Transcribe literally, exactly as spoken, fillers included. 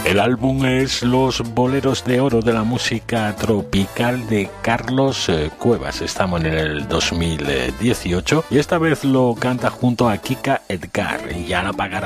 El álbum es Los Boleros de Oro de la música tropical de Carlos Cuevas. Estamos en el dos mil dieciocho y esta vez lo canta junto a Kika Edgar. Y ya la pagará.